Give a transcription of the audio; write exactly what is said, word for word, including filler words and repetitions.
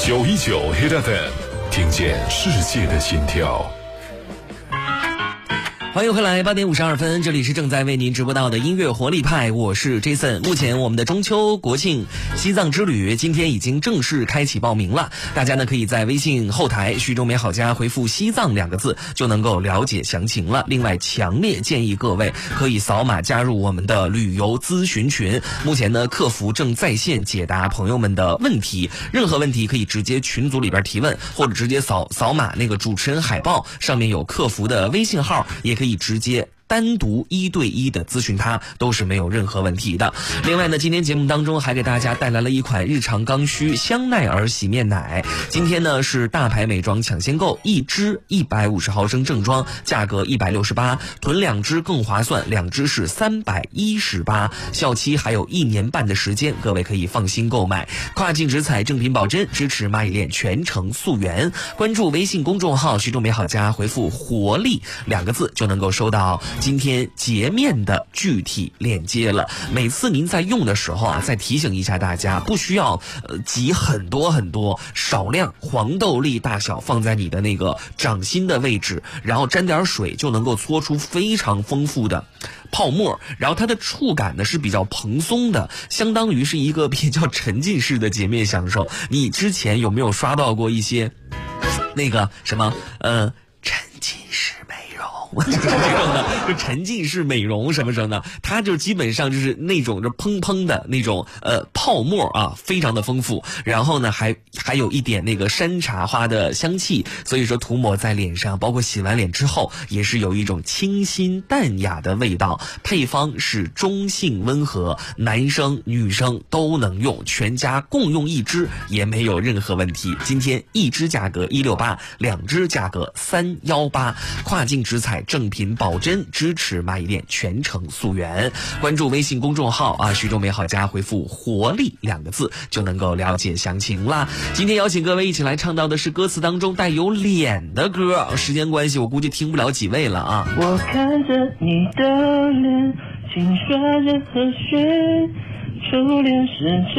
九一九 Hit F M， 听见世界的心跳。 欢迎回来，八点五十二分，这里是正在为您直播到的音乐活力派，我是 Jason。目前我们的中秋国庆西藏之旅今天已经正式开启报名了，大家呢可以在微信后台徐州美好家回复西藏两个字就能够了解详情了。另外强烈建议各位可以扫码加入我们的旅游咨询群，目前呢客服正在线解答朋友们的问题，任何问题可以直接群组里边提问，或者直接扫扫码那个主持人海报上面有客服的微信号，也可以直接单独一对一的咨询他，都是没有任何问题的。另外呢，今天节目当中还给大家带来了一款日常刚需香奈儿洗面奶。今天呢是大牌美妆抢先购，一支一百五十毫升正装，价格一百六十八，囤两支更划算，两支是三百一十八，效期还有一年半的时间，各位可以放心购买。跨境直采正品保真，支持蚂蚁链全程溯源。关注微信公众号徐州美好家，回复活力两个字就能够收到今天洁面的具体链接了。每次您在用的时候啊，再提醒一下大家，不需要呃挤很多很多，少量黄豆粒大小放在你的那个掌心的位置，然后沾点水就能够搓出非常丰富的泡沫，然后它的触感呢是比较蓬松的，相当于是一个比较沉浸式的洁面享受。你之前有没有刷到过一些那个什么呃沉浸式美容这种的，就沉浸式美容什么什么的，它就基本上就是那种就砰砰的那种呃泡沫啊，非常的丰富，然后呢还还有一点那个山茶花的香气，所以说涂抹在脸上，包括洗完脸之后也是有一种清新淡雅的味道。配方是中性温和，男生女生都能用，全家共用一支也没有任何问题。今天一支价格一六八，两支价格三幺八，跨境直采正品保真，支持蚂蚁链全程溯源。关注微信公众号啊，徐州美好家，回复活力两个字就能够了解详情啦。今天邀请各位一起来唱到的是歌词当中带有脸的歌，时间关系我估计听不了几位了啊。 我看着你的脸，轻刷着和弦，初恋是